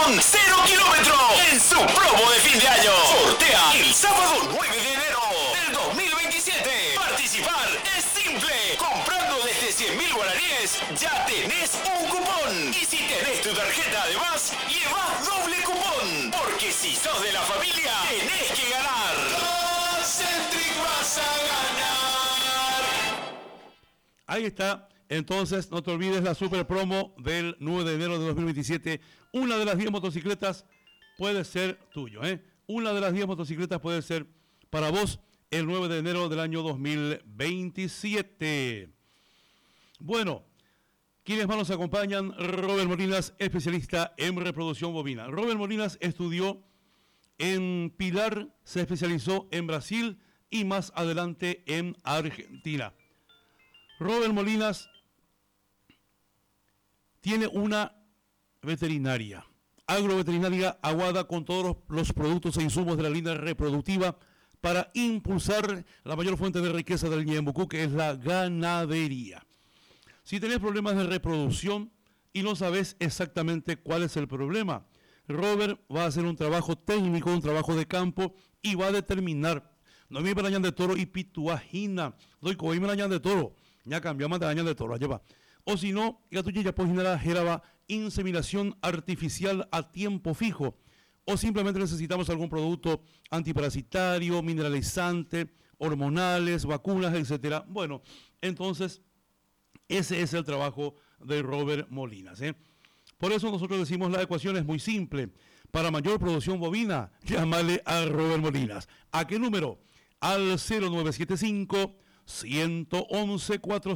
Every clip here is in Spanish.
cupón 0 kilómetros en su promo de fin de año. Sortea el sábado 9 de enero del 2027. Participar es simple. Comprando desde 100.000 guaraníes ya tenés un cupón. Y si tenés tu tarjeta además, llevas doble cupón. Porque si sos de la familia, tenés que ganar. Concentric vas a ganar. Ahí está. Entonces, no te olvides la super promo del 9 de enero de 2027. Una de las 10 motocicletas puede ser tuyo, ¿eh? Una de las 10 motocicletas puede ser para vos el 9 de enero del año 2027. Bueno, ¿quiénes más nos acompañan? Robert Molinas, especialista en reproducción bovina. Robert Molinas estudió en Pilar, se especializó en Brasil y más adelante en Argentina. Robert Molinas tiene una veterinaria, agroveterinaria Aguada, con todos los productos e insumos de la línea reproductiva para impulsar la mayor fuente de riqueza del Ñembucú, que es la ganadería. Si tenés problemas de reproducción y no sabes exactamente cuál es el problema, Robert va a hacer un trabajo técnico, un trabajo de campo y va a determinar. No me arañan de toro y pituagina, doy coime arañan de toro, ya cambiamos de arañan de toro, allá va. O si no, ya tu ya puedes generar geraba inseminación artificial a tiempo fijo. O simplemente necesitamos algún producto antiparasitario, mineralizante, hormonales, vacunas, etcétera. Bueno, entonces ese es el trabajo de Robert Molinas, ¿eh? Por eso nosotros decimos la ecuación es muy simple. Para mayor producción bovina, llámale a Robert Molinas. ¿A qué número? Al 0975 111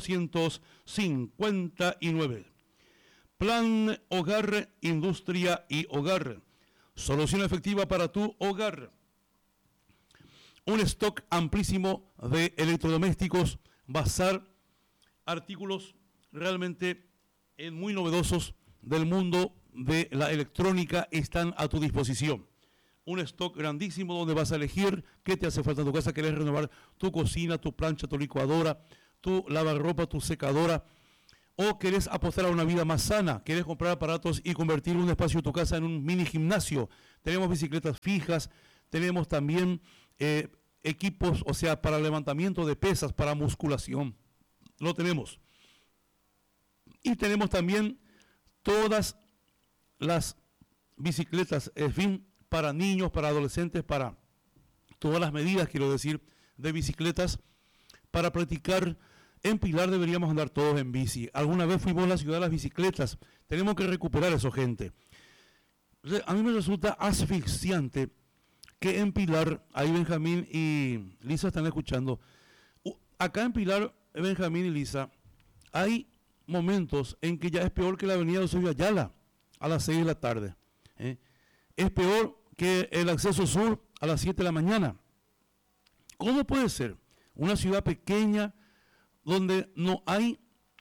459. Plan Hogar, Industria y Hogar. Solución efectiva para tu hogar. Un stock amplísimo de electrodomésticos, bazar, artículos realmente muy novedosos del mundo de la electrónica están a tu disposición. Un stock grandísimo donde vas a elegir qué te hace falta en tu casa. Querés renovar tu cocina, tu plancha, tu licuadora, tu lavarropa, tu secadora, o querés apostar a una vida más sana, querés comprar aparatos y convertir un espacio de tu casa en un mini gimnasio. Tenemos bicicletas fijas, tenemos también equipos, o sea, para levantamiento de pesas, para musculación. Lo tenemos. Y tenemos también todas las bicicletas, en fin, para niños, para adolescentes, para todas las medidas, quiero decir, de bicicletas, para practicar. En Pilar deberíamos andar todos en bici. Alguna vez fuimos a la ciudad de las bicicletas. Tenemos que recuperar eso, gente. A mí me resulta asfixiante que en Pilar, ahí Benjamín y Lisa están escuchando, acá en Pilar, Benjamín y Lisa, hay momentos en que ya es peor que la avenida Eusebio Ayala a las 6 de la tarde. Es peor que el acceso sur a las 7 de la mañana. ¿Cómo puede ser una ciudad pequeña donde no hay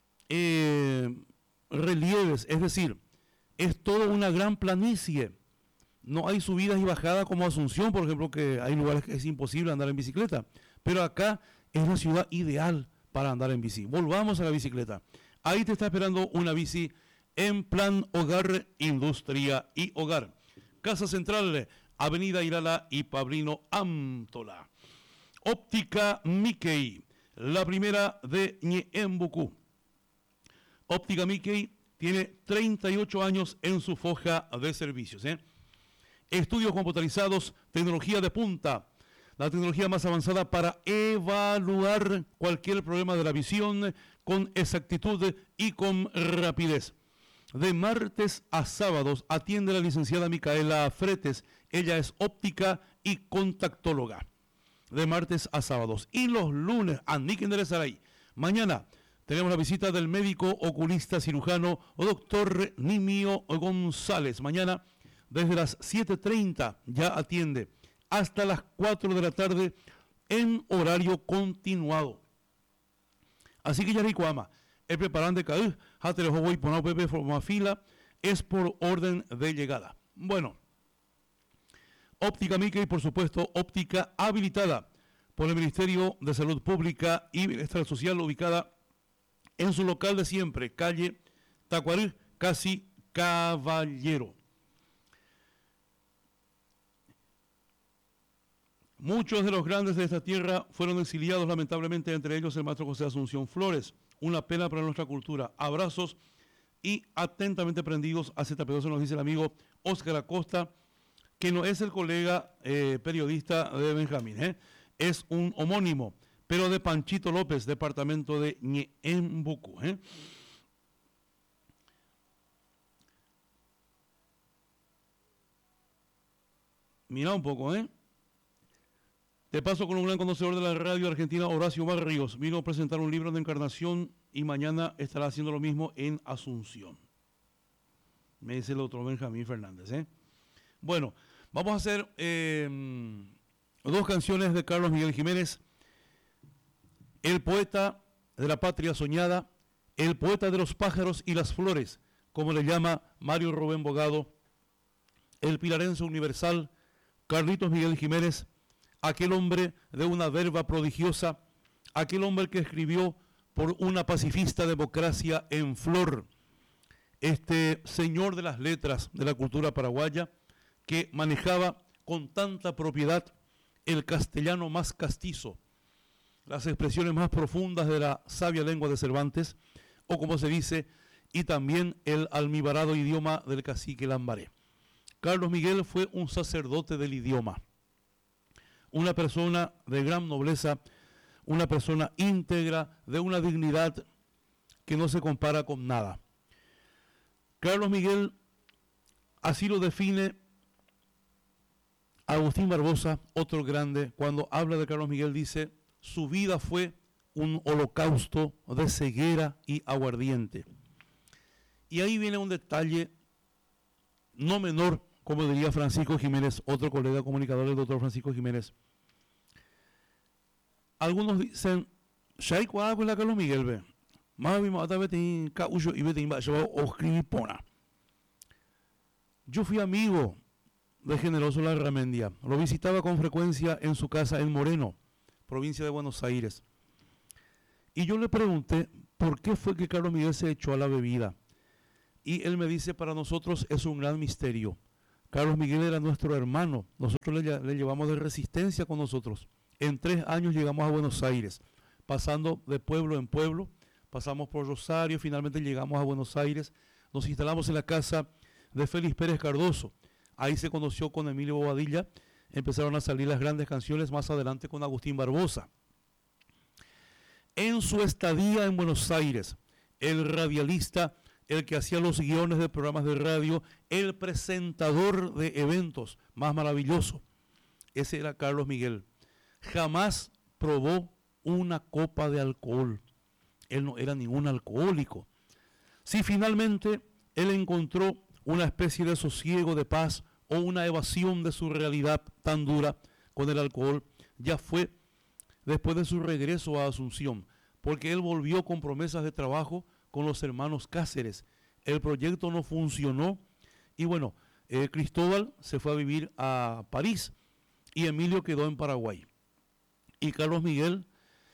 relieves? Es decir, es toda una gran planicie. No hay subidas y bajadas como Asunción, por ejemplo, que hay lugares que es imposible andar en bicicleta. Pero acá es la ciudad ideal para andar en bici. Volvamos a la bicicleta. Ahí te está esperando una bici en Plan Hogar, Industria y Hogar. Casa Central, Avenida Irala y Pablino Amtola. Óptica Mickey, la primera de Ñembucú. Óptica Mickey tiene 38 años en su foja de servicios. Estudios computarizados, tecnología de punta, la tecnología más avanzada para evaluar cualquier problema de la visión con exactitud y con rapidez. De martes a sábados atiende la licenciada Micaela Fretes. Ella es óptica y contactóloga. De martes a sábados. Y los lunes, a Nick Enderezaray. Mañana tenemos la visita del médico oculista cirujano doctor Nimio González. Mañana desde las 7:30 ya atiende hasta las 4 de la tarde en horario continuado. Así que ya Ricoama, el preparante CAU, Hatelejobo y Ponao Pepe forma fila, es por orden de llegada. Bueno, Óptica Mickey, por supuesto, óptica habilitada por el Ministerio de Salud Pública y Bienestar Social, ubicada en su local de siempre, calle Tacuarí, casi Caballero. Muchos de los grandes de esta tierra fueron exiliados, lamentablemente, entre ellos el maestro José Asunción Flores. Una pena para nuestra cultura. Abrazos y atentamente prendidos hacia Tapedoso, nos dice el amigo Óscar Acosta, que no es el colega periodista de Benjamín, es un homónimo, pero de Panchito López, departamento de Ñeembucú. Mira un poco, De paso con un gran conocedor de la radio argentina, Horacio Barrios, vino a presentar un libro de Encarnación y mañana estará haciendo lo mismo en Asunción. Me dice el otro Benjamín Fernández, Bueno, vamos a hacer 2 canciones de Carlos Miguel Jiménez, el poeta de la patria soñada, el poeta de los pájaros y las flores, como le llama Mario Rubén Bogado, el pilarense universal, Carlitos Miguel Jiménez, aquel hombre de una verba prodigiosa, aquel hombre que escribió por una pacifista democracia en flor, este señor de las letras de la cultura paraguaya, que manejaba con tanta propiedad el castellano más castizo, las expresiones más profundas de la sabia lengua de Cervantes, o como se dice, y también el almibarado idioma del cacique Lambaré. Carlos Miguel fue un sacerdote del idioma, una persona de gran nobleza, una persona íntegra, de una dignidad que no se compara con nada. Carlos Miguel, así lo define Agustín Barbosa, otro grande, cuando habla de Carlos Miguel dice, su vida fue un holocausto de ceguera y aguardiente. Y ahí viene un detalle no menor, como diría Francisco Jiménez, otro colega comunicador del doctor Francisco Jiménez. Algunos dicen, ¿Shai cuál es la Carlos Miguel? Ve? Yo fui amigo de Generoso Larramendia, lo visitaba con frecuencia en su casa en Moreno, provincia de Buenos Aires. Y yo le pregunté, ¿por qué fue que Carlos Miguel se echó a la bebida? Y él me dice, para nosotros es un gran misterio. Carlos Miguel era nuestro hermano, nosotros le llevamos de resistencia con nosotros. En 3 años llegamos a Buenos Aires, pasando de pueblo en pueblo, pasamos por Rosario, finalmente llegamos a Buenos Aires, nos instalamos en la casa de Félix Pérez Cardoso. Ahí se conoció con Emilio Bobadilla, empezaron a salir las grandes canciones, más adelante con Agustín Barbosa. En su estadía en Buenos Aires, el radialista, el que hacía los guiones de programas de radio, el presentador de eventos más maravilloso, ese era Carlos Miguel. Jamás probó una copa de alcohol. Él no era ningún alcohólico. Si finalmente él encontró una especie de sosiego, de paz o una evasión de su realidad tan dura con el alcohol, ya fue después de su regreso a Asunción, porque él volvió con promesas de trabajo con los hermanos Cáceres. El proyecto no funcionó y bueno, Cristóbal se fue a vivir a París y Emilio quedó en Paraguay. Y Carlos Miguel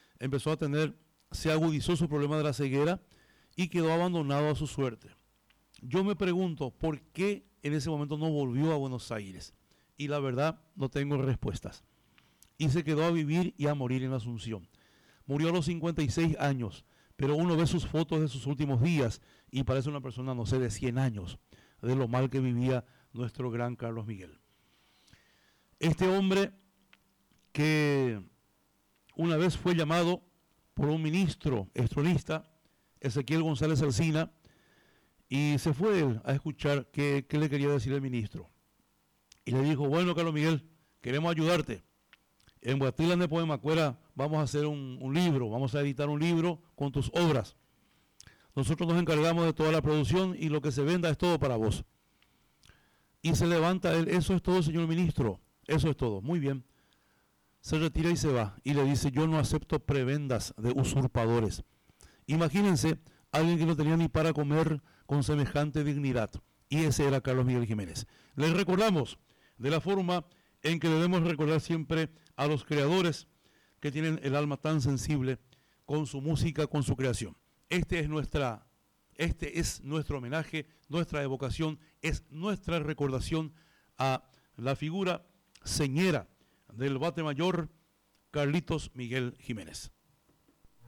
se agudizó su problema de la ceguera y quedó abandonado a su suerte. Yo me pregunto, ¿por qué en ese momento no volvió a Buenos Aires? Y la verdad, no tengo respuestas. Y se quedó a vivir y a morir en Asunción. Murió a los 56 años, pero uno ve sus fotos de sus últimos días y parece una persona, no sé, de 100 años, de lo mal que vivía nuestro gran Carlos Miguel. Este hombre que una vez fue llamado por un ministro estronista, Ezequiel González Alsina, y se fue él a escuchar qué le quería decir el ministro. Y le dijo, bueno, Carlos Miguel, queremos ayudarte. En Guatilán de Poemacuera vamos a hacer un libro, vamos a editar un libro con tus obras. Nosotros nos encargamos de toda la producción y lo que se venda es todo para vos. Y se levanta él, eso es todo, señor ministro, eso es todo. Muy bien. Se retira y se va. Y le dice, yo no acepto prebendas de usurpadores. Imagínense, alguien que no tenía ni para comer con semejante dignidad. Y ese era Carlos Miguel Jiménez. Les recordamos de la forma en que debemos recordar siempre a los creadores que tienen el alma tan sensible con su música, con su creación. Este es nuestro homenaje, nuestra evocación, es nuestra recordación a la figura señera del bate mayor Carlitos Miguel Jiménez.